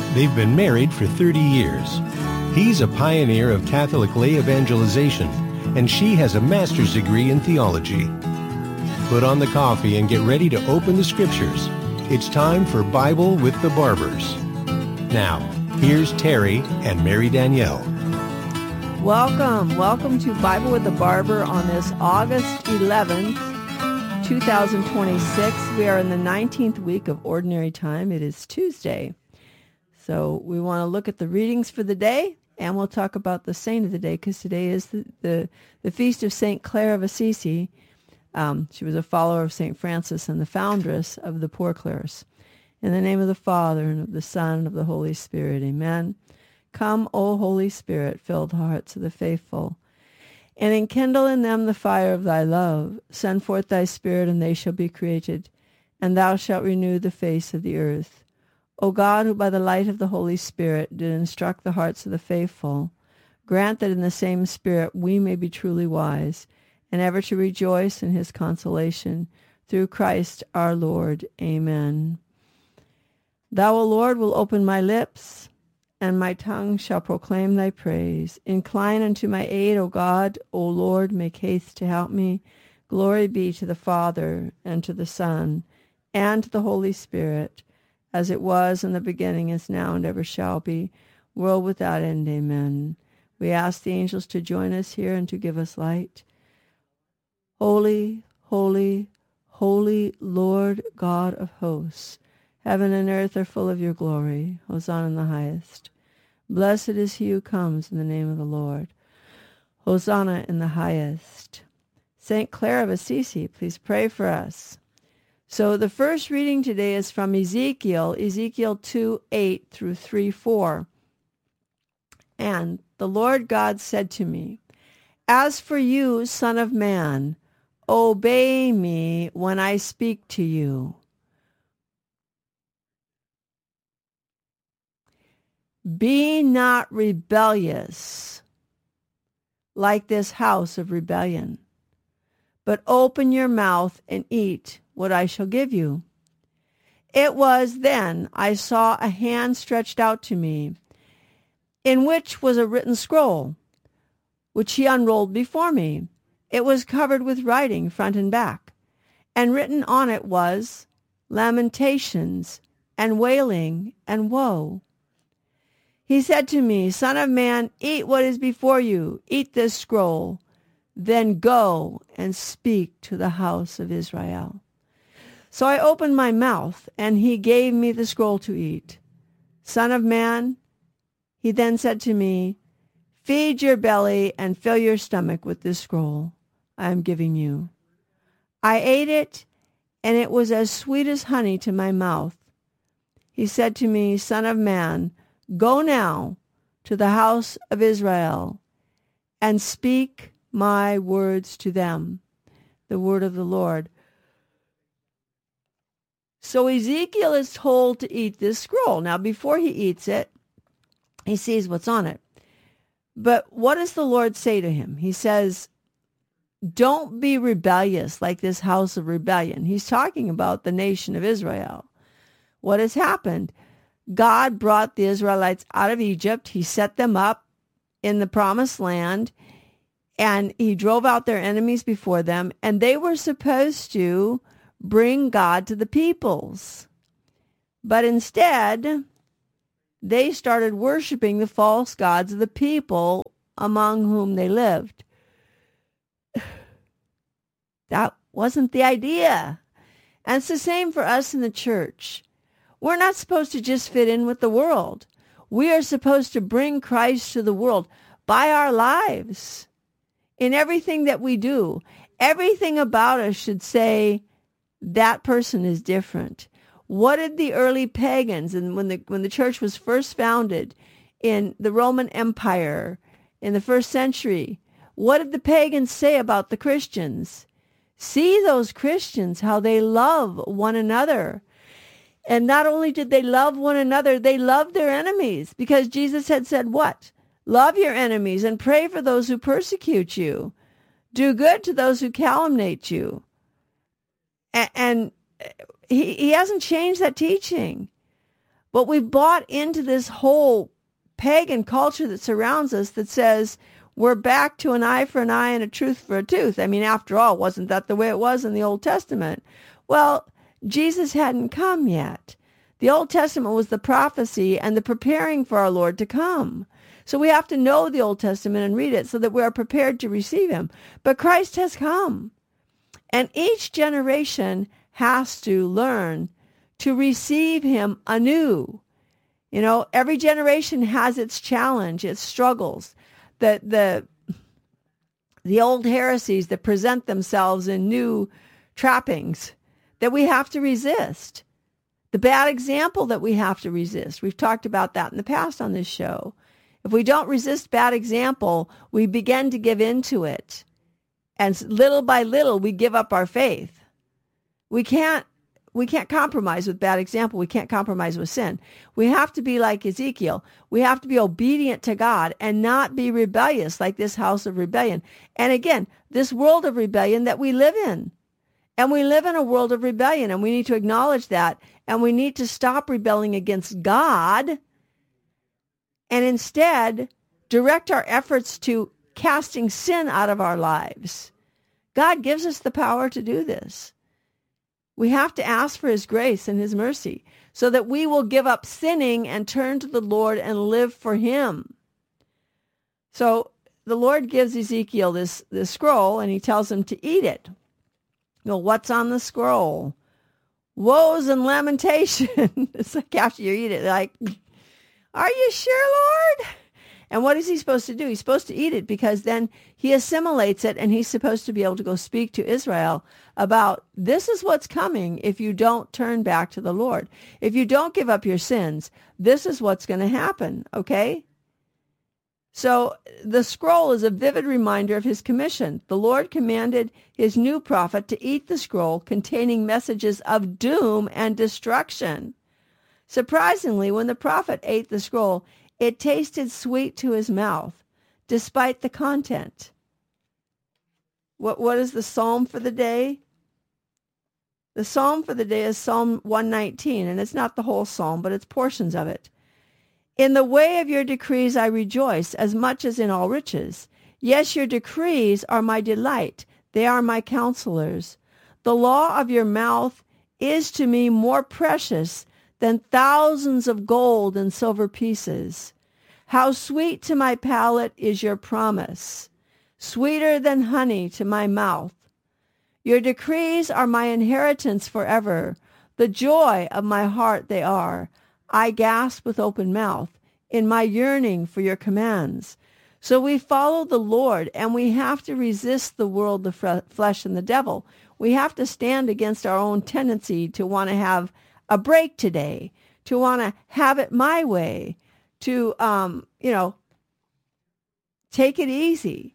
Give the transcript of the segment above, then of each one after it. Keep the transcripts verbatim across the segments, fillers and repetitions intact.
They've been married for thirty years. He's a pioneer of Catholic lay evangelization, and she has a master's degree in theology. Put on the coffee and get ready to open the scriptures. It's time for Bible with the Barbers. Now, here's Terry and Mary Danielle. Welcome, welcome to Bible with the Barber on this August eleventh, twenty twenty-six. We are in the nineteenth week of Ordinary Time. It is Tuesday. So we want to look at the readings for the day, and we'll talk about the saint of the day, because today is the, the, the feast of Saint Clare of Assisi. Um, she was a follower of Saint Francis and the foundress of the Poor Clares. In the name of the Father, and of the Son, and of the Holy Spirit, amen. Come, O Holy Spirit, fill the hearts of the faithful, and enkindle in them the fire of thy love. Send forth thy Spirit, and they shall be created, and thou shalt renew the face of the earth. O God, who by the light of the Holy Spirit did instruct the hearts of the faithful, grant that in the same Spirit we may be truly wise, and ever to rejoice in his consolation, through Christ our Lord. Amen. Thou, O Lord, will open my lips, and my tongue shall proclaim thy praise. Incline unto my aid, O God. O Lord, make haste to help me. Glory be to the Father, and to the Son, and to the Holy Spirit, as it was in the beginning, is now, and ever shall be, world without end. Amen. We ask the angels to join us here and to give us light. Holy, holy, holy Lord God of hosts, heaven and earth are full of your glory. Hosanna in the highest. Blessed is he who comes in the name of the Lord. Hosanna in the highest. Saint Clare of Assisi, please pray for us. So the first reading today is from Ezekiel, Ezekiel two, eight through three, four. And the Lord God said to me, As for you, son of man, obey me when I speak to you. Be not rebellious like this house of rebellion, but open your mouth and eat what I shall give you. It was then I saw a hand stretched out to me, in which was a written scroll, which he unrolled before me. It was covered with writing front and back, and written on it was lamentations and wailing and woe. He said to me, Son of man, eat what is before you, eat this scroll, then go and speak to the house of Israel. So I opened my mouth, and he gave me the scroll to eat. Son of man, he then said to me, feed your belly and fill your stomach with this scroll I am giving you. I ate it, and it was as sweet as honey to my mouth. He said to me, Son of man, go now to the house of Israel and speak my words to them. The word of the Lord. So Ezekiel is told to eat this scroll. Now, before he eats it, he sees what's on it. But what does the Lord say to him? He says, don't be rebellious like this house of rebellion. He's talking about the nation of Israel. What has happened? God brought the Israelites out of Egypt. He set them up in the promised land, and he drove out their enemies before them, and they were supposed to bring God to the peoples. But instead, they started worshiping the false gods of the people among whom they lived. That wasn't the idea. And it's the same for us in the church. We're not supposed to just fit in with the world. We are supposed to bring Christ to the world by our lives. In everything that we do, everything about us should say, that person is different. What did the early pagans, and when the when the church was first founded in the Roman Empire in the first century, what did the pagans say about the Christians? See those Christians, how they love one another. And not only did they love one another, they loved their enemies, because Jesus had said what? Love your enemies and pray for those who persecute you. Do good to those who calumniate you. And he, he hasn't changed that teaching. But we've bought into this whole pagan culture that surrounds us that says we're back to an eye for an eye and a tooth for a tooth. I mean, after all, wasn't that the way it was in the Old Testament? Well, Jesus hadn't come yet. The Old Testament was the prophecy and the preparing for our Lord to come. So we have to know the Old Testament and read it so that we are prepared to receive him. But Christ has come. And each generation has to learn to receive him anew. You know, every generation has its challenge, its struggles. The, the, the old heresies that present themselves in new trappings that we have to resist. The bad example that we have to resist. We've talked about that in the past on this show. If we don't resist bad example, we begin to give into it. And little by little, we give up our faith. We can't, we can't compromise with bad example. We can't compromise with sin. We have to be like Ezekiel. We have to be obedient to God and not be rebellious like this house of rebellion. And again, this world of rebellion that we live in. And we live in a world of rebellion, and we need to acknowledge that. And we need to stop rebelling against God and instead direct our efforts to casting sin out of our lives. God gives us the power to do this. We have to ask for his grace and his mercy so that we will give up sinning and turn to the Lord and live for him. So the Lord gives Ezekiel this, this scroll, and he tells him to eat it. Well, what's on the scroll? Woes and lamentation. It's like after you eat it, like, are you sure, Lord? And what is he supposed to do? He's supposed to eat it because then he assimilates it, and he's supposed to be able to go speak to Israel about this is what's coming if you don't turn back to the Lord. If you don't give up your sins, this is what's going to happen, okay? So the scroll is a vivid reminder of his commission. The Lord commanded his new prophet to eat the scroll containing messages of doom and destruction. Surprisingly, when the prophet ate the scroll, it tasted sweet to his mouth, despite the content. What, what is the psalm for the day? The psalm for the day is Psalm one nineteen, and it's not the whole psalm, but it's portions of it. In the way of your decrees I rejoice as much as in all riches. Yes, your decrees are my delight. They are my counselors. The law of your mouth is to me more precious than thousands of gold and silver pieces. How sweet to my palate is your promise, sweeter than honey to my mouth. Your decrees are my inheritance forever. The joy of my heart they are. I gasp with open mouth in my yearning for your commands. So we follow the Lord, and we have to resist the world, the f- flesh, and the devil. We have to stand against our own tendency to want to have a break today, to want to have it my way, to, um, you know, take it easy,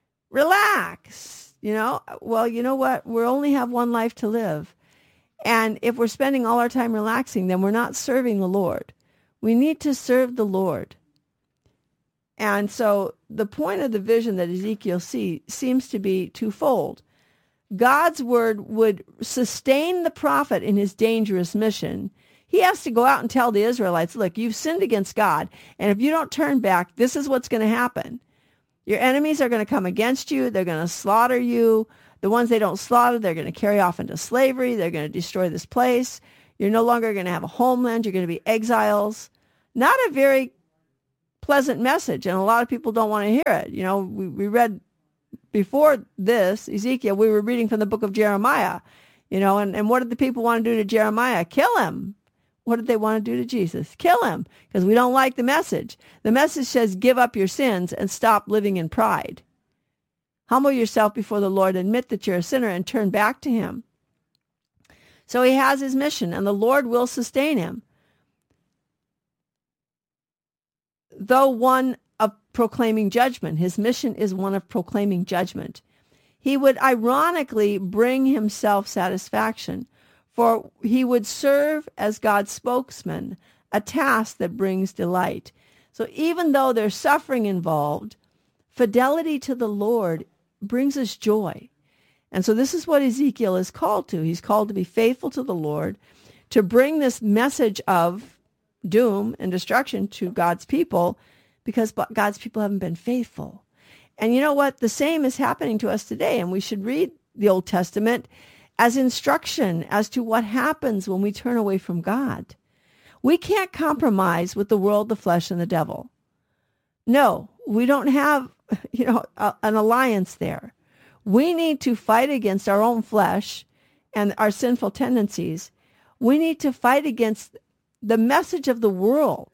relax, you know. Well, you know what? We only have one life to live. And if we're spending all our time relaxing, then we're not serving the Lord. We need to serve the Lord. And so the point of the vision that Ezekiel sees seems to be twofold. God's word would sustain the prophet in his dangerous mission. He has to go out and tell the Israelites, look, you've sinned against God, and if you don't turn back, this is what's going to happen. Your enemies are going to come against you. They're going to slaughter you. The ones they don't slaughter, they're going to carry off into slavery. They're going to destroy this place. You're no longer going to have a homeland. You're going to be exiles. Not a very pleasant message, and a lot of people don't want to hear it. You know, we, we read before this, Ezekiel, we were reading from the book of Jeremiah, you know, and, and what did the people want to do to Jeremiah? Kill him. What did they want to do to Jesus? Kill him, because we don't like the message. The message says, give up your sins and stop living in pride. Humble yourself before the Lord, admit that you're a sinner, and turn back to him. So he has his mission, and the Lord will sustain him. Though one of proclaiming judgment, his mission is one of proclaiming judgment. He would ironically bring himself satisfaction, for he would serve as God's spokesman, a task that brings delight. So even though there's suffering involved, fidelity to the Lord brings us joy. And so this is what Ezekiel is called to. He's called to be faithful to the Lord, to bring this message of doom and destruction to God's people because God's people haven't been faithful. And you know what? The same is happening to us today, and we should read the Old Testament as instruction as to what happens when we turn away from God. We can't compromise with the world, the flesh, and the devil. No, we don't have, you know, a, an alliance there. We need to fight against our own flesh and our sinful tendencies. We need to fight against the message of the world.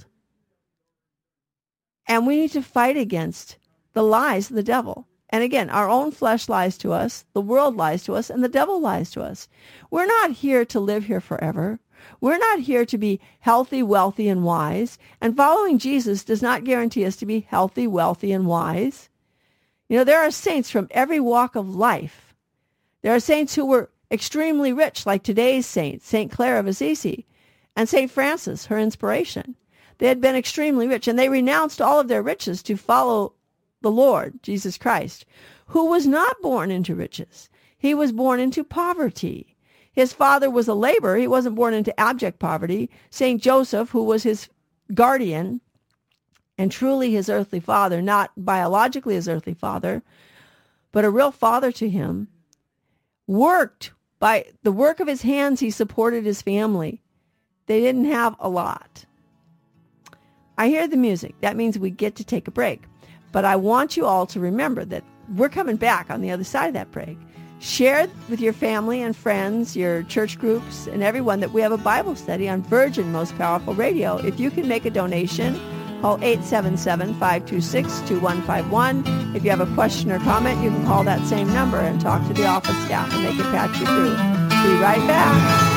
And we need to fight against the lies of the devil. And again, our own flesh lies to us, the world lies to us, and the devil lies to us. We're not here to live here forever. We're not here to be healthy, wealthy, and wise. And following Jesus does not guarantee us to be healthy, wealthy, and wise. You know, there are saints from every walk of life. There are saints who were extremely rich, like today's saint, Saint Clare of Assisi, and Saint Francis, her inspiration. They had been extremely rich, and they renounced all of their riches to follow the Lord, Jesus Christ, who was not born into riches. He was born into poverty. His father was a laborer. He wasn't born into abject poverty. Saint Joseph, who was his guardian and truly his earthly father, not biologically his earthly father, but a real father to him, worked by the work of his hands. He supported his family. They didn't have a lot. I hear the music. That means we get to take a break. But I want you all to remember that we're coming back on the other side of that break. Share with your family and friends, your church groups, and everyone that we have a Bible study on Virgin Most Powerful Radio. If you can make a donation, call eight seven seven, five two six, two one five one. If you have a question or comment, you can call that same number and talk to the office staff, and they can patch you through. Be right back.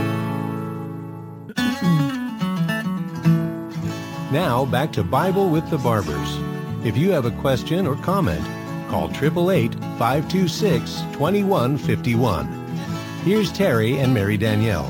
Now, back to Bible with the Barbers. If you have a question or comment, call eight eight eight, five two six, two one five one. Here's Terry and Mary Danielle.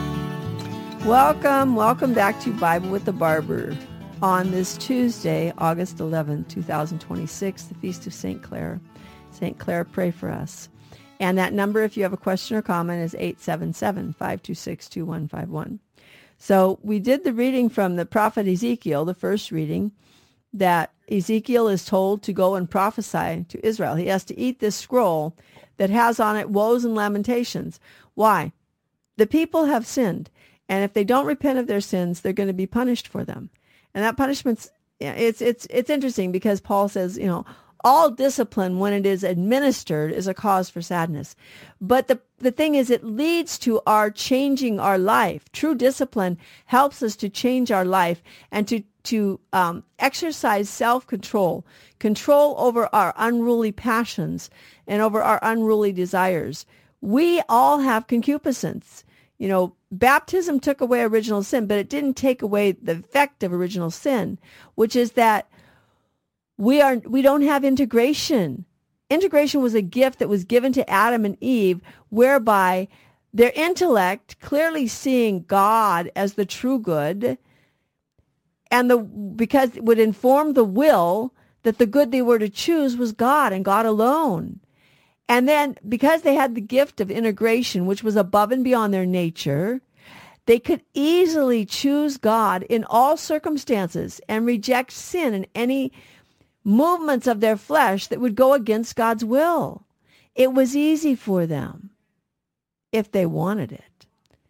Welcome, welcome back to Bible with the Barber on this Tuesday, August eleventh, twenty twenty-six, the Feast of Saint Clare. Saint Clare, pray for us. And that number, if you have a question or comment, is eight seven seven, five two six, two one five one. So we did the reading from the prophet Ezekiel, the first reading, that Ezekiel is told to go and prophesy to Israel. He has to eat this scroll that has on it woes and lamentations. Why? The people have sinned, and if they don't repent of their sins, they're going to be punished for them. And that punishment's, it's it's it's interesting because Paul says, you know, all discipline, when it is administered, is a cause for sadness. But the, the thing is, it leads to our changing our life. True discipline helps us to change our life and to, to um, exercise self-control, control over our unruly passions and over our unruly desires. We all have concupiscence. You know, baptism took away original sin, but it didn't take away the effect of original sin, which is that We are we don't have integration. Integration was a gift that was given to Adam and Eve, whereby their intellect, clearly seeing God as the true good, and the because it would inform the will that the good they were to choose was God and God alone. And then because they had the gift of integration, which was above and beyond their nature, they could easily choose God in all circumstances and reject sin in any movements of their flesh that would go against God's will. It was easy for them if they wanted it.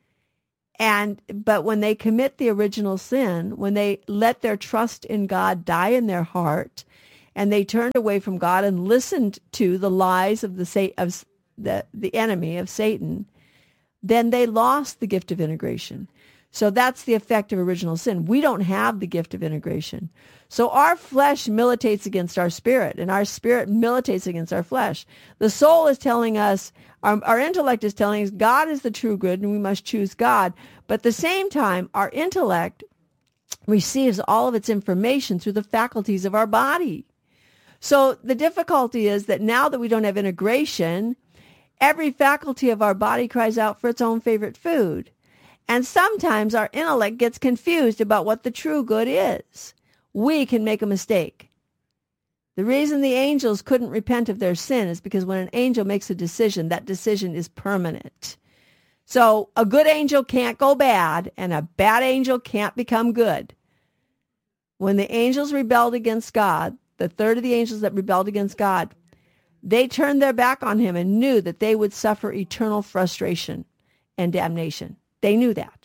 And but when they commit the original sin, when they let their trust in God die in their heart, and they turned away from God and listened to the lies of the of the, the enemy of Satan, then they lost the gift of integration. So that's the effect of original sin. We don't have the gift of integration. So our flesh militates against our spirit, and our spirit militates against our flesh. The soul is telling us, our, our intellect is telling us God is the true good, and we must choose God. But at the same time, our intellect receives all of its information through the faculties of our body. So the difficulty is that now that we don't have integration, every faculty of our body cries out for its own favorite food. And sometimes our intellect gets confused about what the true good is. We can make a mistake. The reason the angels couldn't repent of their sin is because when an angel makes a decision, that decision is permanent. So a good angel can't go bad, and a bad angel can't become good. When the angels rebelled against God, the third of the angels that rebelled against God, they turned their back on him and knew that they would suffer eternal frustration and damnation. They knew that.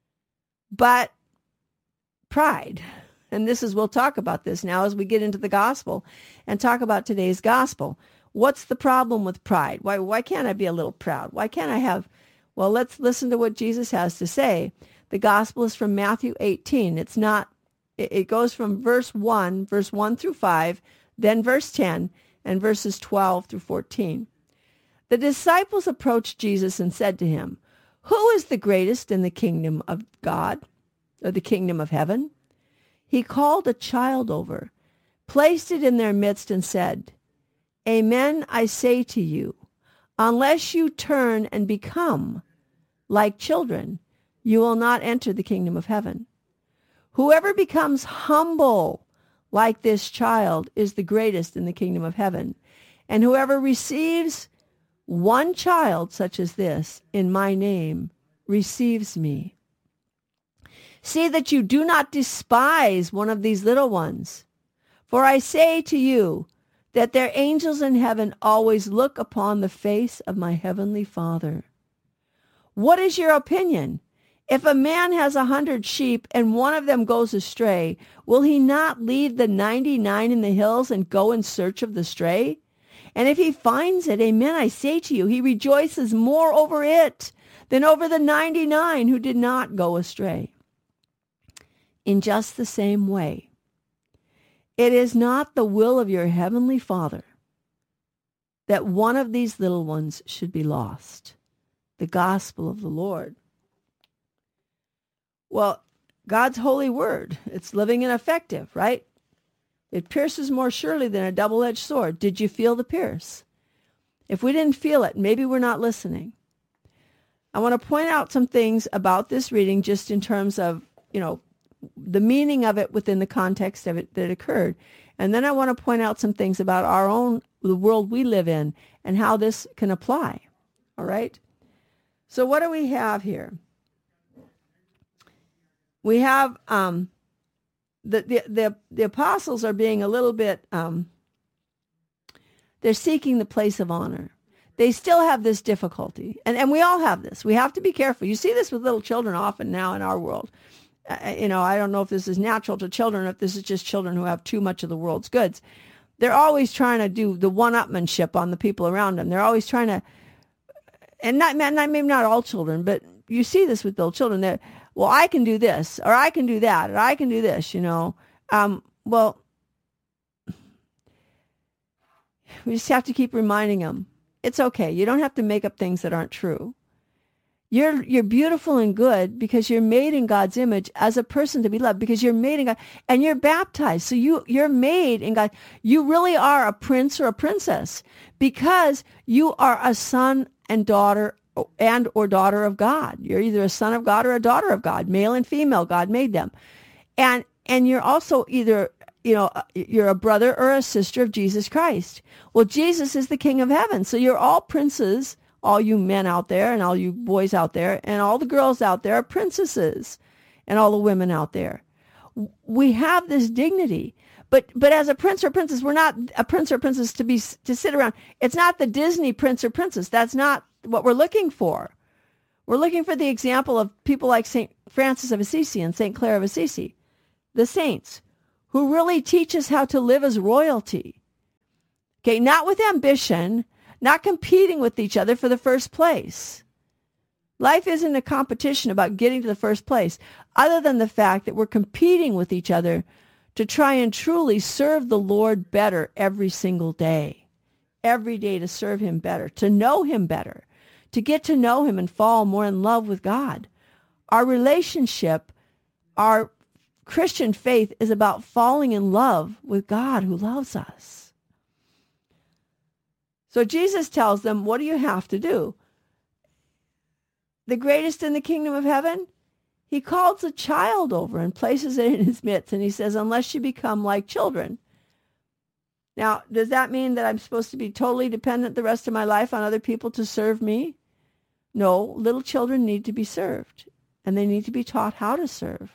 But pride, and this is, we'll talk about this now as we get into the gospel and talk about today's gospel. What's the problem with pride? Why, why can't I be a little proud? Why can't I have, well, let's listen to what Jesus has to say. The gospel is from Matthew eighteen. It's not, it, it goes from verse one, verse one through five, then verse ten, and verses twelve through fourteen. The disciples approached Jesus and said to him, "Who is the greatest in the kingdom of God, or the kingdom of heaven?" He called a child over, placed it in their midst, and said, "Amen, I say to you, unless you turn and become like children, you will not enter the kingdom of heaven. Whoever becomes humble like this child is the greatest in the kingdom of heaven. And whoever receives one child such as this in my name receives me. See that you do not despise one of these little ones. For I say to you that their angels in heaven always look upon the face of my heavenly Father. What is your opinion? If a man has a hundred sheep and one of them goes astray, will he not leave the ninety-nine in the hills and go in search of the stray? And if he finds it, amen, I say to you, he rejoices more over it than over the ninety-nine who did not go astray. In just the same way, it is not the will of your heavenly Father that one of these little ones should be lost. The gospel of the Lord. Well, God's holy word, it's living and effective, right? It pierces more surely than a double-edged sword. Did you feel the pierce? If we didn't feel it, maybe we're not listening. I want to point out some things about this reading just in terms of, you know, the meaning of it within the context of it that occurred. And then I want to point out some things about our own, the world we live in, and how this can apply. All right? So what do we have here? We have um, the, the the the apostles are being a little bit, um, they're seeking the place of honor. They still have this difficulty, and, and we all have this. We have to be careful. You see this with little children often now in our world. Uh, you know, I don't know if this is natural to children, or if this is just children who have too much of the world's goods. They're always trying to do the one-upmanship on the people around them. They're always trying to, and not, not maybe not all children, but you see this with little children. They're, well, I can do this, or I can do that, or I can do this, you know. Um, well, we just have to keep reminding them, it's okay. You don't have to make up things that aren't true. You're you're beautiful and good because you're made in God's image as a person to be loved, because you're made in God, and you're baptized. So you, you're made in God. You really are a prince or a princess because you are a son and daughter and or daughter of God. You're either a son of God or a daughter of God, male and female. God made them. And and you're also either, you know, you're a brother or a sister of Jesus Christ. Well, Jesus is the King of heaven. So you're all princes, all you men out there and all you boys out there and all the girls out there are princesses, and all the women out there. We have this dignity. But but as a prince or princess, we're not a prince or princess to be to sit around. It's not the Disney prince or princess. That's not what we're looking for. We're looking for the example of people like Saint Francis of Assisi and Saint Clare of Assisi, the saints, who really teach us how to live as royalty. Okay, not with ambition, not competing with each other for the first place. Life isn't a competition about getting to the first place, other than the fact that we're competing with each other to try and truly serve the Lord better every single day. Every day to serve him better, to know him better, to get to know him and fall more in love with God. Our relationship, our Christian faith is about falling in love with God who loves us. So Jesus tells them, what do you have to do? The greatest in the kingdom of heaven? He calls a child over and places it in his midst, and he says, unless you become like children. Now, does that mean that I'm supposed to be totally dependent the rest of my life on other people to serve me? No, little children need to be served, and they need to be taught how to serve.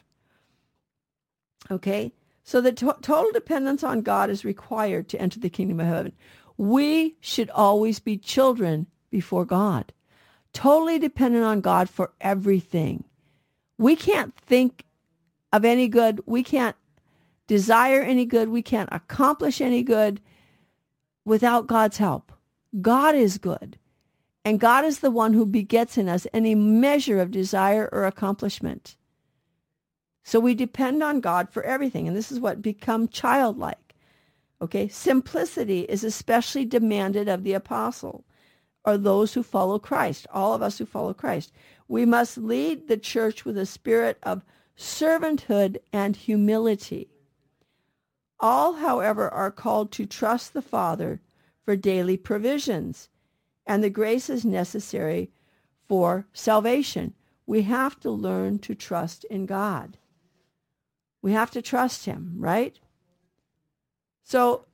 Okay? So the to- total dependence on God is required to enter the kingdom of heaven. We should always be children before God, totally dependent on God for everything. We can't think of any good. We can't desire any good. We can't accomplish any good without God's help. God is good. And God is the one who begets in us any measure of desire or accomplishment. So we depend on God for everything. And this is what become childlike. Okay? Simplicity is especially demanded of the apostle or those who follow Christ, all of us who follow Christ. We must lead the church with a spirit of servanthood and humility. All, however, are called to trust the Father for daily provisions and the graces necessary for salvation. We have to learn to trust in God. We have to trust him, right? So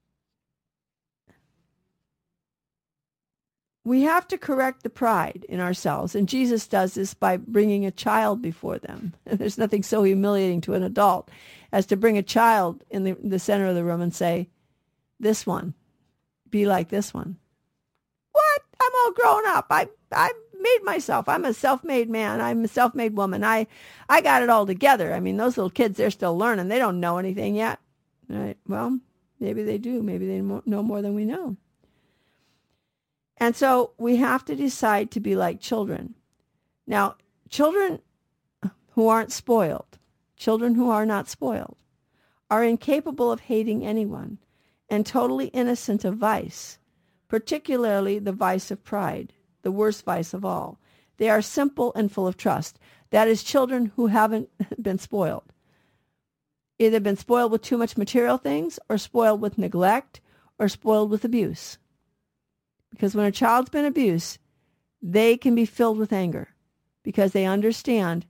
we have to correct the pride in ourselves, and Jesus does this by bringing a child before them. There's nothing so humiliating to an adult as to bring a child in the, the center of the room and say, this one, be like this one. What? I'm all grown up. I I made myself. I'm a self-made man. I'm a self-made woman. I, I got it all together. I mean, those little kids, they're still learning. They don't know anything yet. Right? Well, maybe they do. Maybe they know more than we know. And so we have to decide to be like children. Now, children who aren't spoiled, children who are not spoiled, are incapable of hating anyone and totally innocent of vice, particularly the vice of pride, the worst vice of all. They are simple and full of trust. That is children who haven't been spoiled. Either been spoiled with too much material things or spoiled with neglect or spoiled with abuse. Because when a child's been abused, they can be filled with anger because they understand,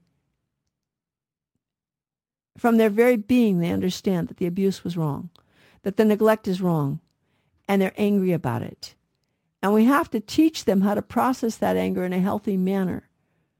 from their very being, they understand that the abuse was wrong, that the neglect is wrong, and they're angry about it. And we have to teach them how to process that anger in a healthy manner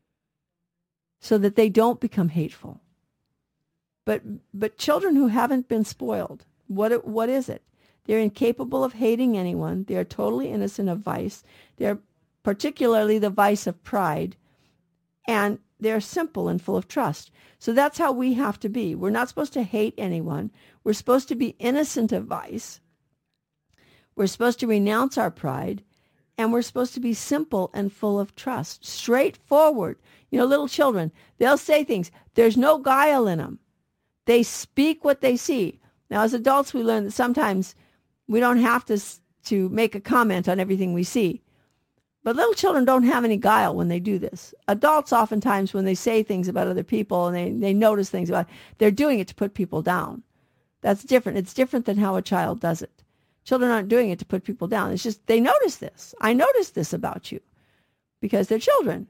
so that they don't become hateful. But but children who haven't been spoiled, what what is it? They're incapable of hating anyone. They are totally innocent of vice. They're particularly the vice of pride. And they're simple and full of trust. So that's how we have to be. We're not supposed to hate anyone. We're supposed to be innocent of vice. We're supposed to renounce our pride. And we're supposed to be simple and full of trust. Straightforward. You know, little children, they'll say things. There's no guile in them. They speak what they see. Now, as adults, we learn that sometimes we don't have to, to make a comment on everything we see. But little children don't have any guile when they do this. Adults, oftentimes, when they say things about other people and they, they notice things about it, they're doing it to put people down. That's different. It's different than how a child does it. Children aren't doing it to put people down. It's just they notice this. I noticed this about you because they're children.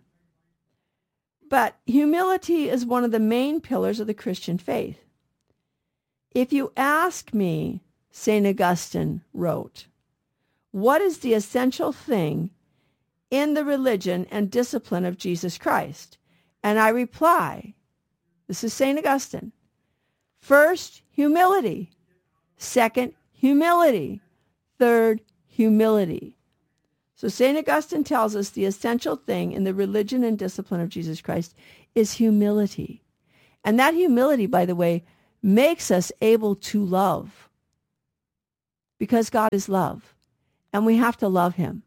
But humility is one of the main pillars of the Christian faith. If you ask me, Saint Augustine wrote, what is the essential thing in the religion and discipline of Jesus Christ? And I reply, this is Saint Augustine, first, humility. Second, humility. Third, humility. So Saint Augustine tells us the essential thing in the religion and discipline of Jesus Christ is humility. And that humility, by the way, makes us able to love. Because God is love. And we have to love him.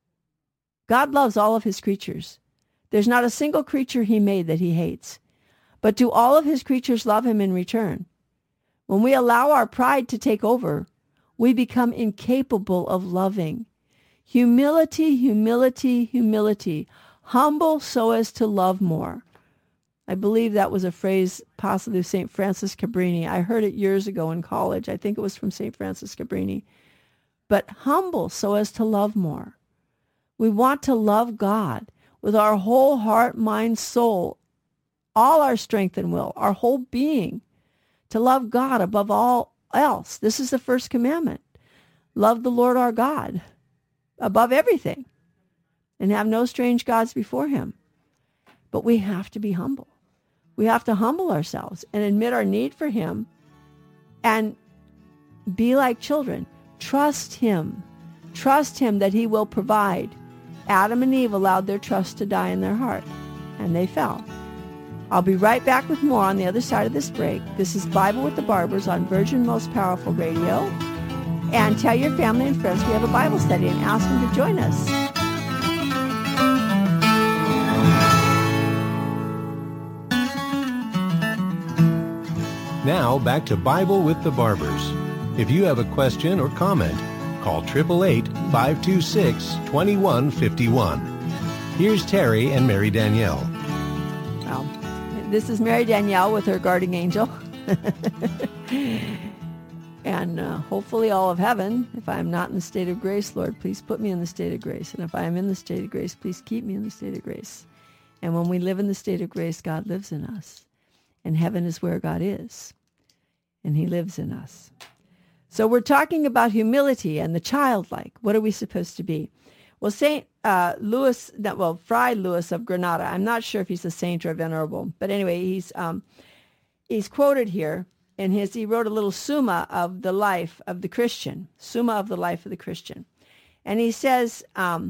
God loves all of his creatures. There's not a single creature he made that he hates. But do all of his creatures love him in return? When we allow our pride to take over, we become incapable of loving. Humility, humility, humility. Humble so as to love more. I believe that was a phrase possibly of Saint Francis Cabrini. I heard it years ago in college. I think it was from Saint Francis Cabrini. But humble so as to love more. We want to love God with our whole heart, mind, soul, all our strength and will, our whole being, to love God above all else. This is the first commandment. Love the Lord our God above everything. and have no strange gods before him. But we have to be humble. We have to humble ourselves and admit our need for him and be like children. Trust him. Trust him that he will provide. Adam and Eve allowed their trust to die in their heart, and they fell. I'll be right back with more on the other side of this break. This is Bible with the Barbers on Virgin Most Powerful Radio. And tell your family and friends we have a Bible study and ask them to join us. Now back to Bible with the Barbers. If you have a question or comment, call eight eight eight, five two six, two one five one. Here's Terry and Mary Danielle. Well, this is Mary Danielle with her guardian angel. And uh, hopefully all of heaven, if I am not in the state of grace, Lord, please put me in the state of grace. And if I am in the state of grace, please keep me in the state of grace. And when we live in the state of grace, God lives in us. And heaven is where God is. And he lives in us. So we're talking about humility and the childlike. What are we supposed to be? Well, Saint uh, Louis, well, Fray Louis of Granada, I'm not sure if he's a saint or a venerable, but anyway, he's um, he's quoted here in his, he wrote a little summa of the life of the Christian, summa of the life of the Christian. And he says, um,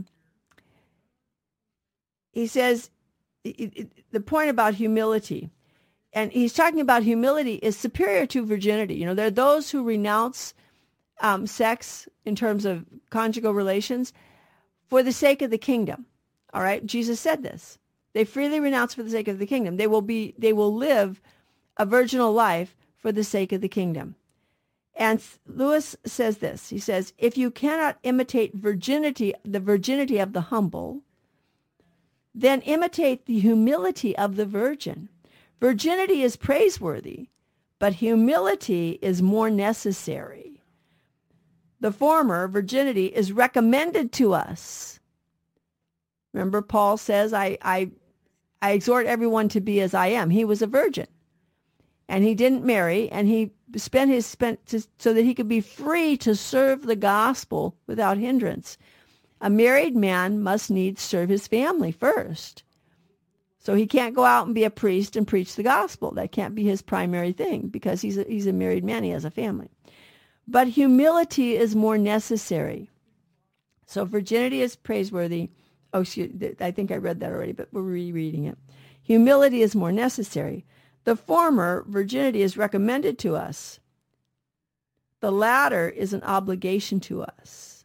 he says, it, it, the point about humility, and he's talking about humility is superior to virginity. You know, there are those who renounce um, sex in terms of conjugal relations for the sake of the kingdom. All right, Jesus said this. They freely renounce for the sake of the kingdom. They will be, they will live a virginal life for the sake of the kingdom. And Lewis says this. He says, if you cannot imitate virginity, the virginity of the humble, then imitate the humility of the virgin. Virginity is praiseworthy, but humility is more necessary. The former, virginity, is recommended to us. Remember, Paul says, I, I, I exhort everyone to be as I am. He was a virgin, and he didn't marry, and he spent his spent to, so that he could be free to serve the gospel without hindrance. A married man must needs serve his family first. So he can't go out and be a priest and preach the gospel. That can't be his primary thing because he's a, he's a married man. He has a family. But humility is more necessary. So virginity is praiseworthy. Oh, excuse, I think I read that already, but we're rereading it. Humility is more necessary. The former, virginity, is recommended to us. The latter is an obligation to us.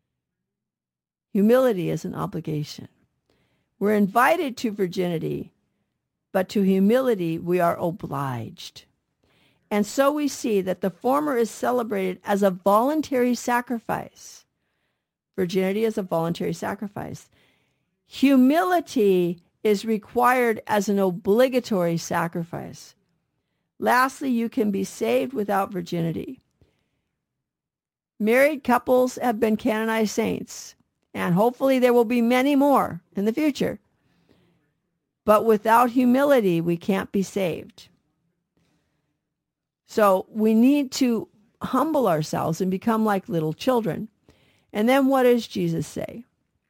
Humility is an obligation. We're invited to virginity, but to humility we are obliged. And so we see that the former is celebrated as a voluntary sacrifice. Virginity is a voluntary sacrifice. Humility is required as an obligatory sacrifice. Lastly, you can be saved without virginity. Married couples have been canonized saints, and hopefully there will be many more in the future. But without humility, we can't be saved. So we need to humble ourselves and become like little children. And then what does Jesus say?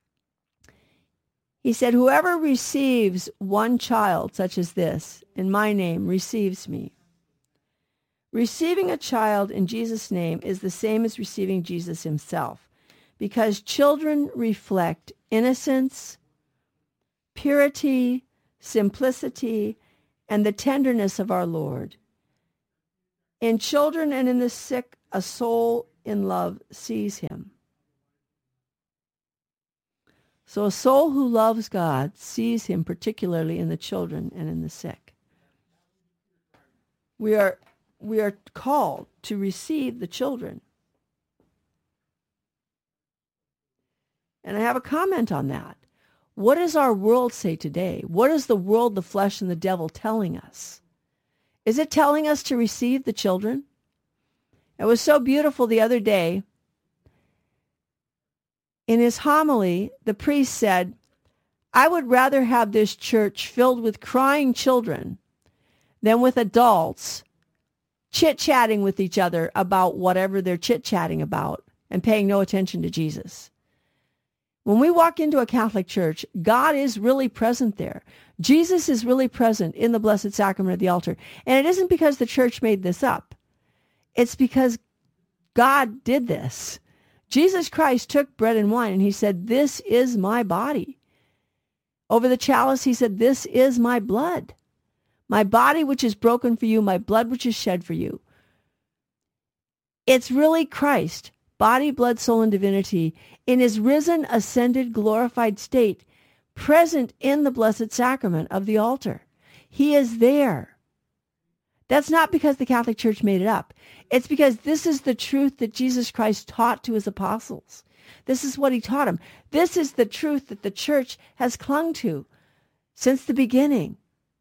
He said, whoever receives one child such as this in my name receives me. Receiving a child in Jesus' name is the same as receiving Jesus himself, because children reflect innocence, purity, simplicity, and the tenderness of our Lord. In children and in the sick, a soul in love sees him. So a soul who loves God sees him particularly in the children and in the sick. We are, we are called to receive the children. And I have a comment on that. What does our world say today? What is the world, the flesh, and the devil telling us? Is it telling us to receive the children? It was so beautiful the other day. In his homily, the priest said, I would rather have this church filled with crying children than with adults chit-chatting with each other about whatever they're chit-chatting about and paying no attention to Jesus. When we walk into a Catholic church, God is really present there. Jesus is really present in the Blessed Sacrament of the altar. And it isn't because the church made this up. It's because God did this. Jesus Christ took bread and wine and he said, "This is my body." Over the chalice, he said, "This is my blood. My body which is broken for you, my blood which is shed for you." It's really Christ, body, blood, soul, and divinity, in his risen, ascended, glorified state, present in the Blessed Sacrament of the altar. He is there. That's not because the Catholic Church made it up. It's because this is the truth that Jesus Christ taught to his apostles. This is what he taught them. This is the truth that the church has clung to since the beginning.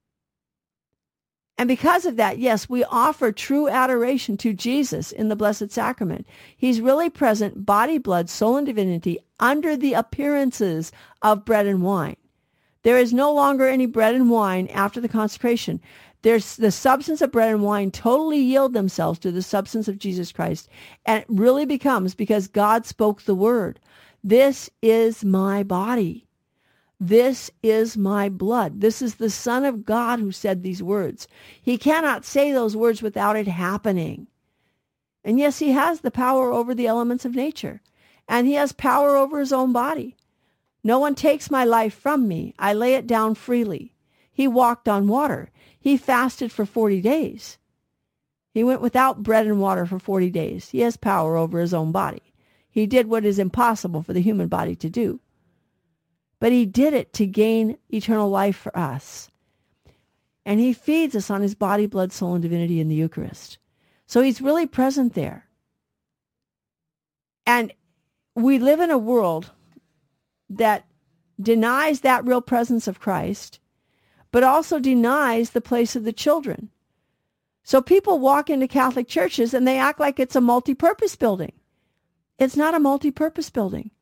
And because of that, yes, we offer true adoration to Jesus in the Blessed Sacrament. He's really present, body, blood, soul, and divinity, under the appearances of bread and wine. There is no longer any bread and wine after the consecration. There's the substance of bread and wine totally yield themselves to the substance of Jesus Christ. And it really becomes because God spoke the word. This is my body. This is my blood. This is the Son of God who said these words. He cannot say those words without it happening. And yes, he has the power over the elements of nature. And he has power over his own body. No one takes my life from me. I lay it down freely. He walked on water. He fasted for forty days. He went without bread and water for forty days. He has power over his own body. He did what is impossible for the human body to do. But he did it to gain eternal life for us. And he feeds us on his body, blood, soul, and divinity in the Eucharist. So he's really present there. And we live in a world that denies that real presence of Christ, but also denies the place of the children. So people walk into Catholic churches and they act like it's a multi-purpose building. It's not a multi-purpose building.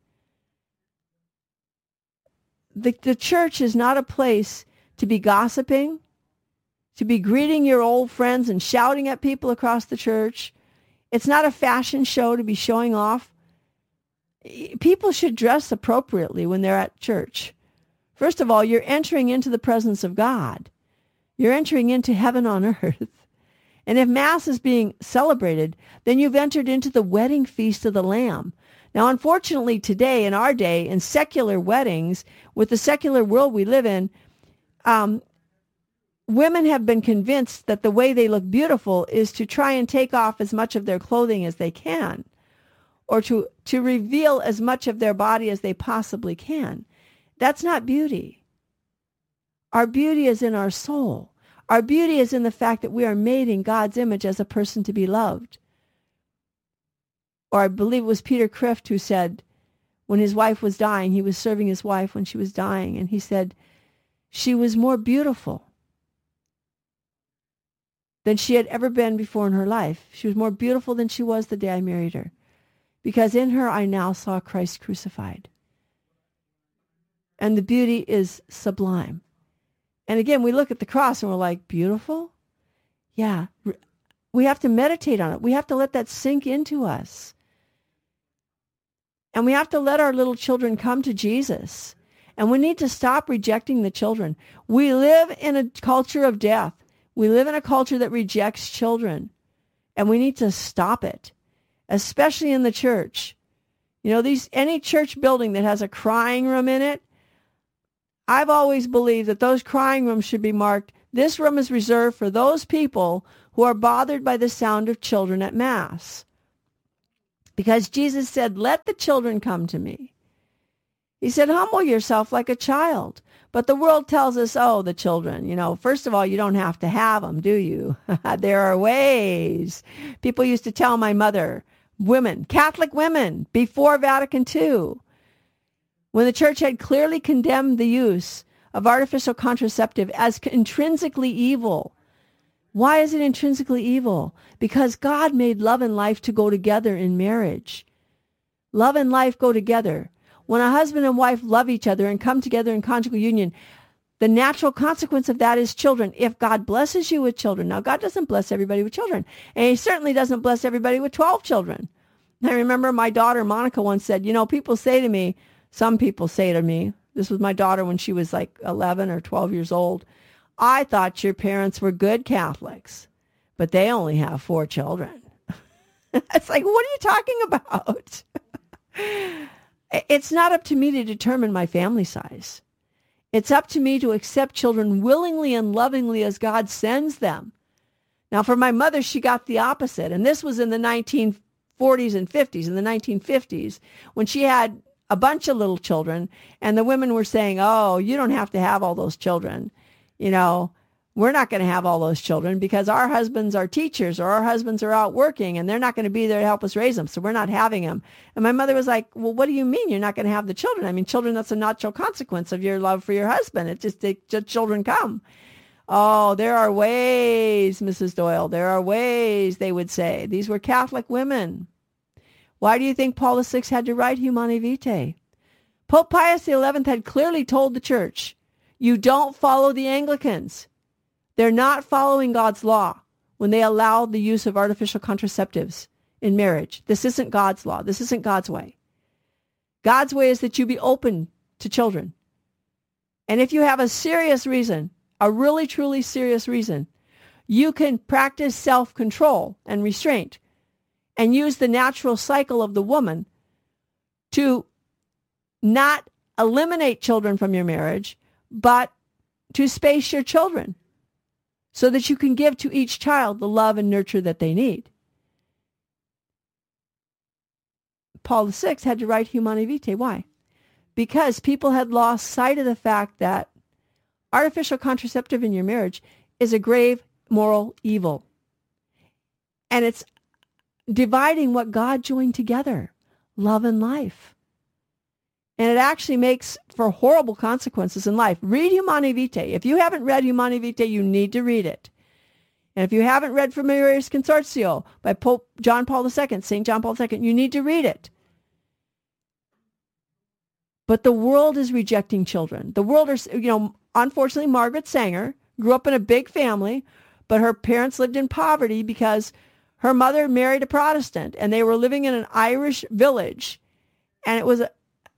The, the church is not a place to be gossiping, to be greeting your old friends and shouting at people across the church. It's not a fashion show to be showing off. People should dress appropriately when they're at church. First of all, you're entering into the presence of God. You're entering into heaven on earth. And if Mass is being celebrated, then you've entered into the wedding feast of the Lamb. Now, unfortunately, today, in our day, in secular weddings, with the secular world we live in, um, women have been convinced that the way they look beautiful is to try and take off as much of their clothing as they can, or to, to reveal as much of their body as they possibly can. That's not beauty. Our beauty is in our soul. Our beauty is in the fact that we are made in God's image as a person to be loved. Or I believe it was Peter Crift who said, when his wife was dying, he was serving his wife when she was dying, and he said, she was more beautiful than she had ever been before in her life. She was more beautiful than she was the day I married her, because in her I now saw Christ crucified. And the beauty is sublime. And again, we look at the cross and we're like, beautiful? Yeah. We have to meditate on it. We have to let that sink into us. And we have to let our little children come to Jesus. And we need to stop rejecting the children. We live in a culture of death. We live in a culture that rejects children. And we need to stop it, especially in the church. You know, these any church building that has a crying room in it, I've always believed that those crying rooms should be marked, this room is reserved for those people who are bothered by the sound of children at Mass. Because Jesus said, let the children come to me. He said, humble yourself like a child. But the world tells us, oh, the children, you know, first of all, you don't have to have them, do you? There are ways. People used to tell my mother, women, Catholic women, before Vatican Two, when the church had clearly condemned the use of artificial contraceptive as intrinsically evil. Why is it intrinsically evil? Because God made love and life to go together in marriage. Love and life go together. When a husband and wife love each other and come together in conjugal union, the natural consequence of that is children. If God blesses you with children, now God doesn't bless everybody with children, and he certainly doesn't bless everybody with twelve children. I remember my daughter Monica once said, you know, people say to me, Some people say to me, this was my daughter when she was like eleven or twelve years old, I thought your parents were good Catholics, but they only have four children. It's like, what are you talking about? It's not up to me to determine my family size. It's up to me to accept children willingly and lovingly as God sends them. Now, for my mother, she got the opposite. And this was in the nineteen forties and fifties. In the nineteen fifties, when she had a bunch of little children, and the women were saying, oh, you don't have to have all those children. You know, we're not going to have all those children because our husbands are teachers or our husbands are out working and they're not going to be there to help us raise them. So we're not having them. And my mother was like, well, what do you mean you're not going to have the children? I mean, children, that's a natural consequence of your love for your husband. It just, it, just children come. Oh, there are ways, Missus Doyle. There are ways, they would say. These were Catholic women. Why do you think Paul the Sixth had to write Humanae Vitae? Pope Pius the Eleventh had clearly told the church, you don't follow the Anglicans. They're not following God's law when they allow the use of artificial contraceptives in marriage. This isn't God's law. This isn't God's way. God's way is that you be open to children. And if you have a serious reason, a really, truly serious reason, you can practice self-control and restraint and use the natural cycle of the woman to not eliminate children from your marriage, but to space your children so that you can give to each child the love and nurture that they need. Paul the Sixth had to write Humanae Vitae. Why? Because people had lost sight of the fact that artificial contraceptive in your marriage is a grave moral evil. And it's dividing what God joined together, love and life. And it actually makes for horrible consequences in life. Read Humanae Vitae. If you haven't read Humanae Vitae, you need to read it. And if you haven't read Familiaris Consortio by Pope John Paul the Second, Saint John Paul the Second, you need to read it. But the world is rejecting children. The world is, you know, unfortunately, Margaret Sanger grew up in a big family, but her parents lived in poverty because her mother married a Protestant, and they were living in an Irish village. And it was, a,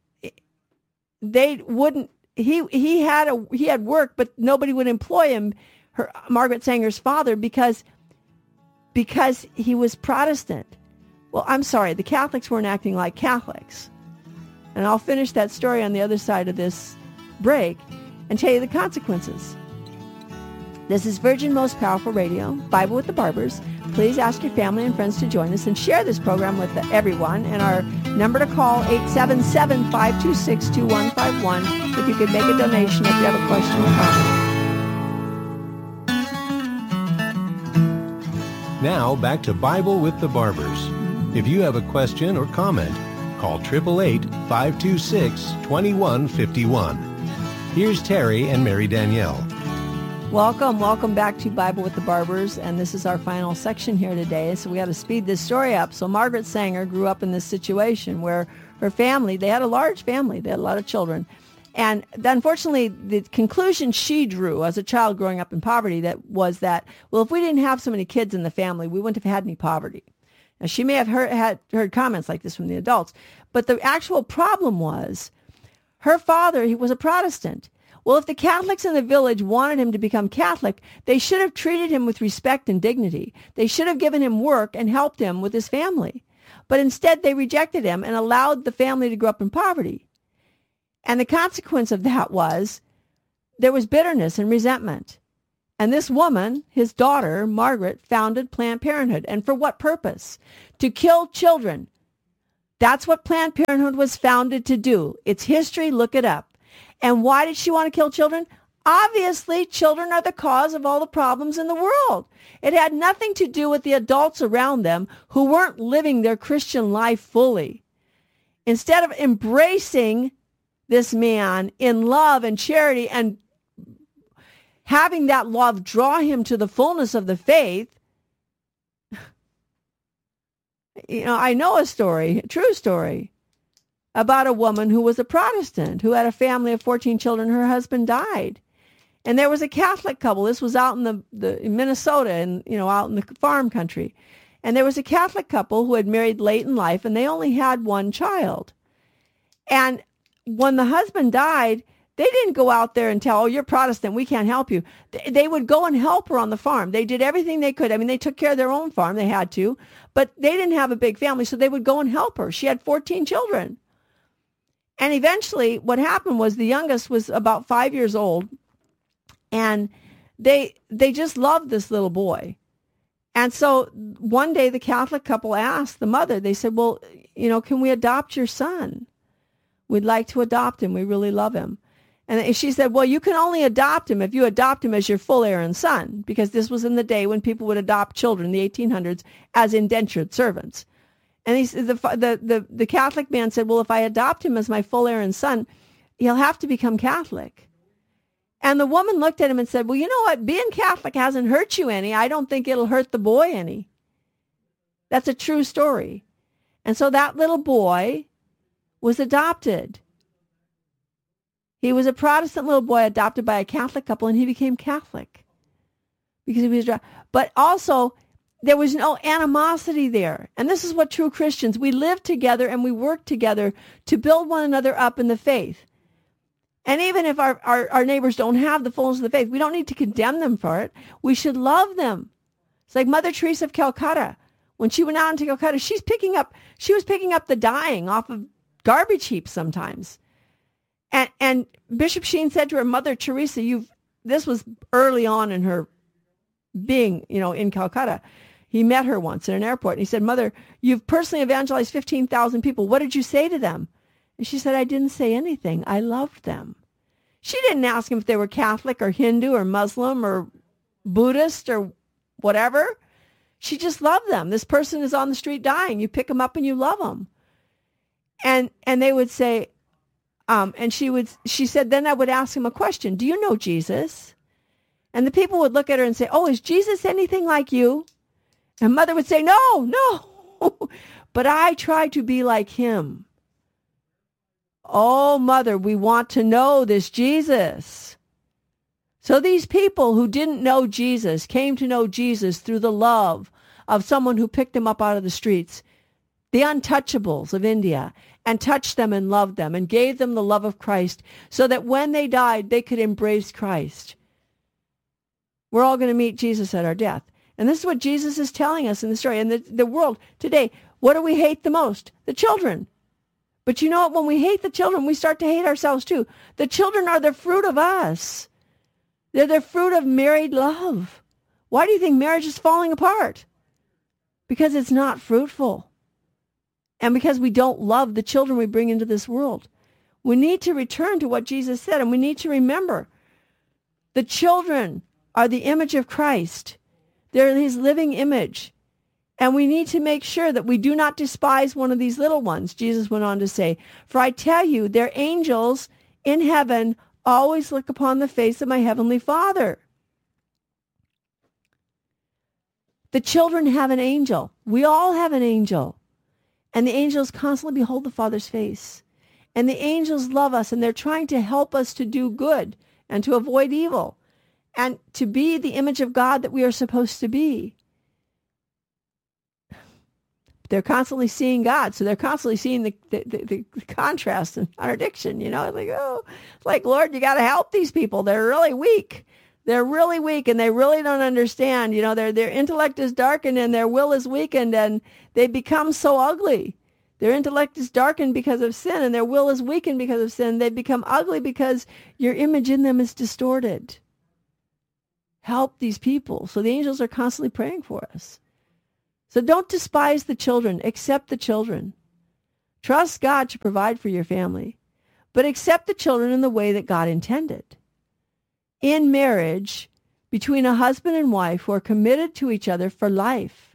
they wouldn't, he he had a he had work, but nobody would employ him, her Margaret Sanger's father, because because he was Protestant. Well, I'm sorry, the Catholics weren't acting like Catholics. And I'll finish that story on the other side of this break and tell you the consequences. This is Virgin Most Powerful Radio, Bible with the Barbers. Please ask your family and friends to join us and share this program with everyone. And our number to call, eight seven seven, five two six, two one five one, if you could make a donation if you have a question or comment. Now, back to Bible with the Barbers. If you have a question or comment, call eight eight eight, five two six, two one five one. Here's Terry and Mary Danielle. Welcome, welcome back to Bible with the Barbers, and this is our final section here today, so we got to speed this story up. So Margaret Sanger grew up in this situation where her family, they had a large family, they had a lot of children, and unfortunately the conclusion she drew as a child growing up in poverty that was that, well, if we didn't have so many kids in the family, we wouldn't have had any poverty. Now, she may have heard, had, heard comments like this from the adults, but the actual problem was her father, he was a Protestant. Well, if the Catholics in the village wanted him to become Catholic, they should have treated him with respect and dignity. They should have given him work and helped him with his family. But instead, they rejected him and allowed the family to grow up in poverty. And the consequence of that was there was bitterness and resentment. And this woman, his daughter, Margaret, founded Planned Parenthood. And for what purpose? To kill children. That's what Planned Parenthood was founded to do. It's history. Look it up. And why did she want to kill children? Obviously, children are the cause of all the problems in the world. It had nothing to do with the adults around them who weren't living their Christian life fully. Instead of embracing this man in love and charity and having that love draw him to the fullness of the faith, you know, I know a story, a true story, about a woman who was a Protestant, who had a family of fourteen children. Her husband died. And there was a Catholic couple. This was out in the, the in Minnesota, and you know, out in the farm country. And there was a Catholic couple who had married late in life, and they only had one child. And when the husband died, they didn't go out there and tell, oh, you're Protestant, we can't help you. They would go and help her on the farm. They did everything they could. I mean, they took care of their own farm. They had to. But they didn't have a big family, so they would go and help her. She had fourteen children. And eventually what happened was the youngest was about five years old, and they they just loved this little boy. And so one day the Catholic couple asked the mother, they said, well, you know, can we adopt your son? We'd like to adopt him. We really love him. And she said, well, you can only adopt him if you adopt him as your full heir and son, because this was in the day when people would adopt children in the eighteen hundreds as indentured servants. And he said, the, the, the, the Catholic man said, well, if I adopt him as my full heir and son, he'll have to become Catholic. And the woman looked at him and said, well, you know what? Being Catholic hasn't hurt you any. I don't think it'll hurt the boy any. That's a true story. And so that little boy was adopted. He was a Protestant little boy adopted by a Catholic couple, and he became Catholic because he was. But also, there was no animosity there. And this is what true Christians, we live together and we work together to build one another up in the faith. And even if our, our, our neighbors don't have the fullness of the faith, we don't need to condemn them for it. We should love them. It's like Mother Teresa of Calcutta. When she went out into Calcutta, she's picking up, she was picking up the dying off of garbage heaps sometimes. And, and Bishop Sheen said to her, Mother Teresa, you've, this was early on in her being, you know, in Calcutta. He met her once in an airport, and he said, Mother, you've personally evangelized fifteen thousand people. What did you say to them? And she said, I didn't say anything. I loved them. She didn't ask them if they were Catholic or Hindu or Muslim or Buddhist or whatever. She just loved them. This person is on the street dying. You pick them up and you love them. And and they would say, um, and she would, she said, then I would ask him a question. Do you know Jesus? And the people would look at her and say, oh, is Jesus anything like you? And Mother would say, no, no, but I try to be like him. Oh, Mother, we want to know this Jesus. So these people who didn't know Jesus came to know Jesus through the love of someone who picked them up out of the streets, the untouchables of India, and touched them and loved them and gave them the love of Christ so that when they died, they could embrace Christ. We're all going to meet Jesus at our death. And this is what Jesus is telling us in the story. And the, the world today, what do we hate the most? The children. But you know what? When we hate the children, we start to hate ourselves too. The children are the fruit of us. They're the fruit of married love. Why do you think marriage is falling apart? Because it's not fruitful. And because we don't love the children we bring into this world. We need to return to what Jesus said, and we need to remember the children are the image of Christ. They're his living image. And we need to make sure that we do not despise one of these little ones, Jesus went on to say. For I tell you, their angels in heaven always look upon the face of my heavenly Father. The children have an angel. We all have an angel. And the angels constantly behold the Father's face. And the angels love us, and they're trying to help us to do good and to avoid evil and to be the image of God that we are supposed to be. They're constantly seeing God, so they're constantly seeing the, the, the, the contrast and contradiction, you know, like, oh, like, Lord, you got to help these people. They're really weak. They're really weak, and they really don't understand. You know, their their intellect is darkened, and their will is weakened, and they become so ugly. Their intellect is darkened because of sin, and their will is weakened because of sin. They become ugly because your image in them is distorted. Help these people. So the angels are constantly praying for us. So don't despise the children. Accept the children. Trust God to provide for your family, but accept the children in the way that God intended. In marriage, between a husband and wife who are committed to each other for life.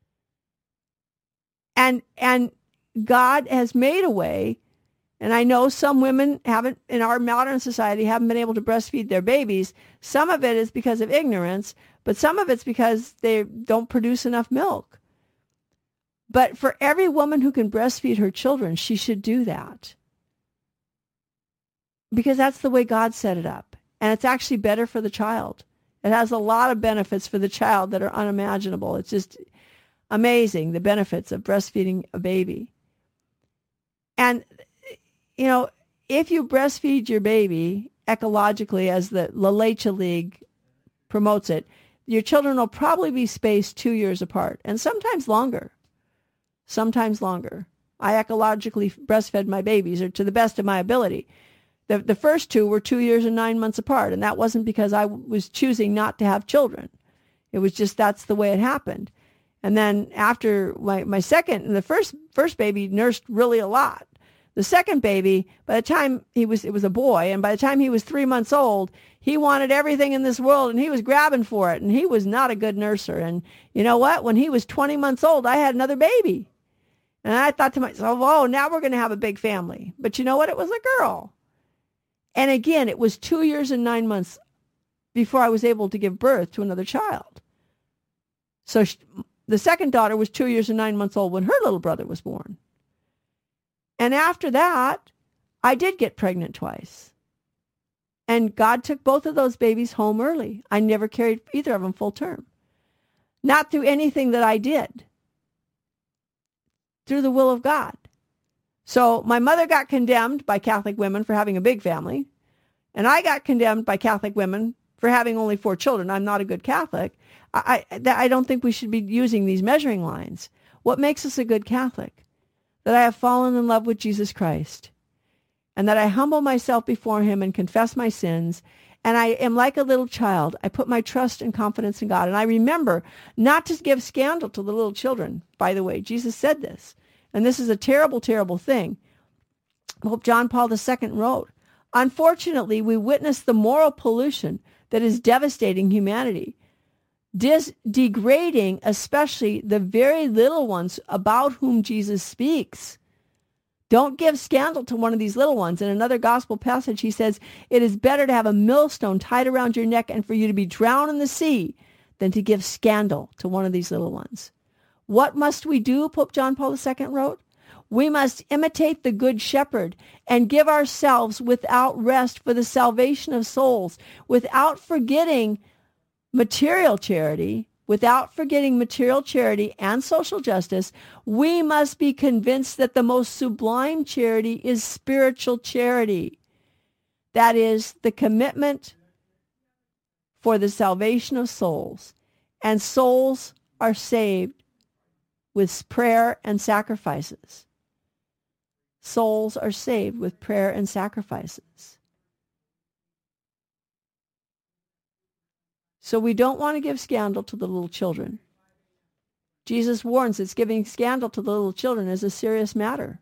And and God has made a way, and I know some women haven't, in our modern society, haven't been able to breastfeed their babies. Some of it is because of ignorance, but some of it's because they don't produce enough milk. But for every woman who can breastfeed her children, she should do that. Because that's the way God set it up. And it's actually better for the child. It has a lot of benefits for the child that are unimaginable. It's just amazing, the benefits of breastfeeding a baby. And, you know, if you breastfeed your baby ecologically, as the La Leche League promotes it, your children will probably be spaced two years apart, and sometimes longer. Sometimes longer. I ecologically breastfed my babies, or to the best of my ability. The, the first two were two years and nine months apart, and that wasn't because I was choosing not to have children. It was just that's the way it happened. And then after my, my second, and the first first baby nursed really a lot. The second baby, by the time he was, it was a boy, and by the time he was three months old, he wanted everything in this world, and he was grabbing for it, and he was not a good nurser. And you know what? When he was twenty months old, I had another baby. And I thought to myself, oh, now we're going to have a big family. But you know what? It was a girl. And again, it was two years and nine months before I was able to give birth to another child. So she, the second daughter was two years and nine months old when her little brother was born. And after that, I did get pregnant twice. And God took both of those babies home early. I never carried either of them full term. Not through anything that I did. Through the will of God. So my mother got condemned by Catholic women for having a big family. And I got condemned by Catholic women for having only four children. I'm not a good Catholic. I, I, I don't think we should be using these measuring lines. What makes us a good Catholic? That I have fallen in love with Jesus Christ. And that I humble myself before him and confess my sins. And I am like a little child. I put my trust and confidence in God. And I remember not to give scandal to the little children. By the way, Jesus said this. And this is a terrible, terrible thing. Pope John Paul the Second wrote, unfortunately, we witness the moral pollution that is devastating humanity, dis- degrading especially the very little ones about whom Jesus speaks. Don't give scandal to one of these little ones. In another gospel passage, he says, it is better to have a millstone tied around your neck and for you to be drowned in the sea than to give scandal to one of these little ones. What must we do, Pope John Paul the Second wrote? We must imitate the Good Shepherd and give ourselves without rest for the salvation of souls, without forgetting material charity, without forgetting material charity and social justice. We must be convinced that the most sublime charity is spiritual charity. That is the commitment for the salvation of souls. And souls are saved with prayer and sacrifices. Souls are saved with prayer and sacrifices. So we don't want to give scandal to the little children. Jesus warns that giving scandal to the little children is a serious matter.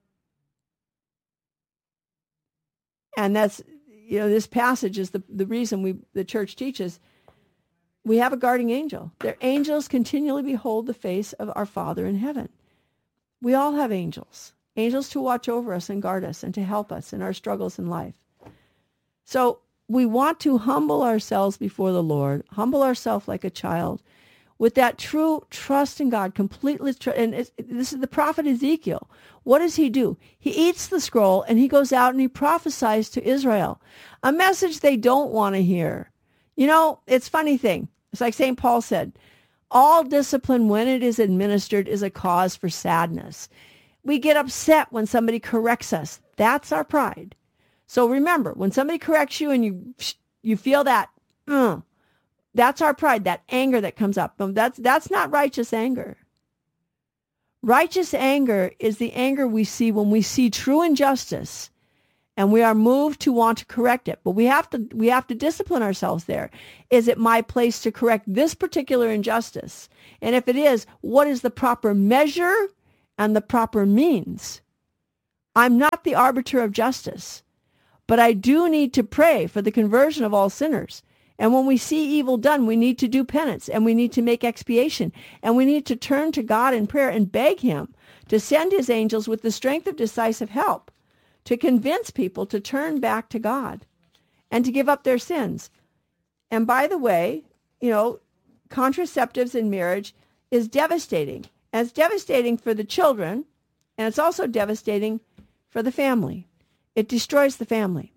And that's, you know, this passage is the, the reason we the church teaches we have a guarding angel. Their angels continually behold the face of our Father in heaven. We all have angels. Angels to watch over us and guard us and to help us in our struggles in life. So we want to humble ourselves before the Lord, humble ourselves like a child, with that true trust in God, completely. Tr- and it's, this is the prophet Ezekiel. What does he do? He eats the scroll and he goes out and he prophesies to Israel, a message they don't want to hear. You know, it's a funny thing. It's like Saint Paul said, all discipline when it is administered is a cause for sadness. We get upset when somebody corrects us. That's our pride. So remember, when somebody corrects you and you you feel that, uh, that's our pride, that anger that comes up. That's, that's not righteous anger. Righteous anger is the anger we see when we see true injustice and we are moved to want to correct it. But we have to we have to discipline ourselves there. Is it my place to correct this particular injustice? And if it is, what is the proper measure and the proper means? I'm not the arbiter of justice, but I do need to pray for the conversion of all sinners. And when we see evil done, we need to do penance and we need to make expiation. And we need to turn to God in prayer and beg him to send his angels with the strength of decisive help to convince people to turn back to God and to give up their sins. And by the way, you know, contraceptives in marriage is devastating. And it's devastating for the children, and it's also devastating for the family. It destroys the family.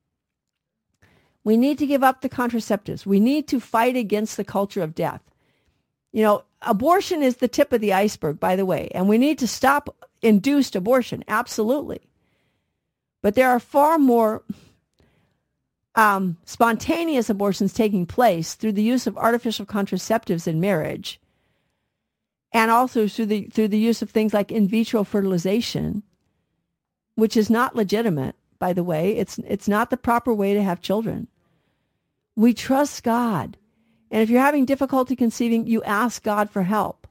We need to give up the contraceptives. We need to fight against the culture of death. You know, abortion is the tip of the iceberg, by the way, and we need to stop induced abortion, absolutely. But there are far more um, spontaneous abortions taking place through the use of artificial contraceptives in marriage, and also through the through the use of things like in vitro fertilization, which is not legitimate, by the way. It's it's not the proper way to have children. We trust God. And if you're having difficulty conceiving, you ask God for help.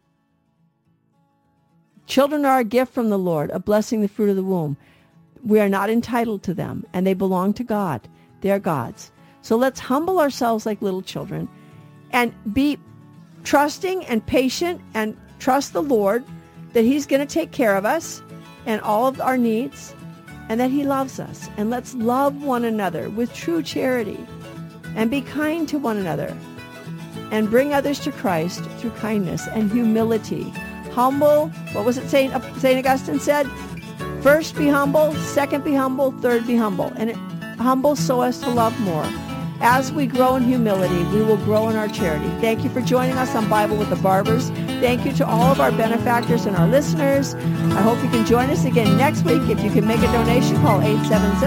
Children are a gift from the Lord, a blessing, the fruit of the womb. We are not entitled to them, and they belong to God. They are God's. So let's humble ourselves like little children and be trusting and patient and trust the Lord that he's going to take care of us and all of our needs, and that he loves us. And let's love one another with true charity and be kind to one another and bring others to Christ through kindness and humility. Humble, what was it Saint Saint Augustine said? First be humble, second be humble, third be humble. And it, humble so as to love more. As we grow in humility, we will grow in our charity. Thank you for joining us on Bible with the Barbers. Thank you to all of our benefactors and our listeners. I hope you can join us again next week. If you can make a donation, call eight seven zero